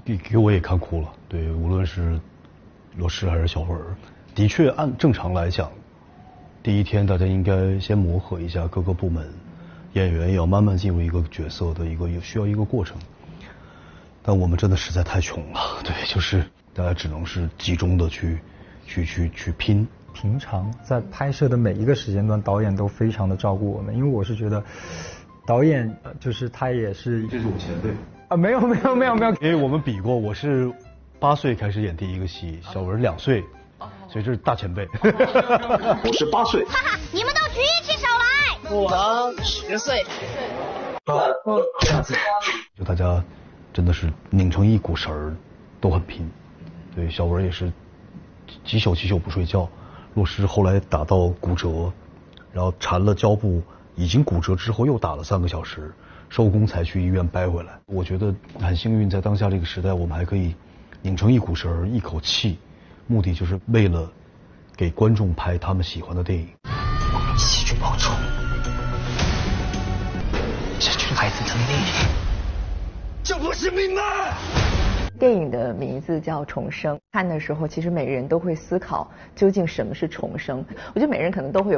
给我也看哭了。对，无论是罗诗还是小文，的确按正常来讲，第一天大家应该先磨合一下各个部门，演员也要慢慢进入一个角色的需要一个过程。但我们真的实在太穷了，对，就是大家只能是集中的去拼。 平常在拍摄的每一个时间段，导演都非常的照顾我们，因为我是觉得导演就是他也是， 这是我前辈啊，没有， 因为我们比过，我是8岁开始演第一个戏，小文2岁，所以这是大前辈。 我是8岁， 哈哈，你们都举起手来。 我10岁。 这样子， 就大家真的是拧成一股绳儿，都很拼。对，小文也是几宿不睡觉。洛诗后来打到骨折，然后缠了胶布，已经骨折之后又打了3个小时，收工才去医院掰回来。我觉得很幸运，在当下这个时代，我们还可以拧成一股绳儿，一口气，目的就是为了给观众拍他们喜欢的电影。 我们一起去报仇，这群孩子的命就不是命吗？ 电影的名字叫《重生》，看的时候其实每人都会思考究竟什么是重生。我觉得每人可能都会有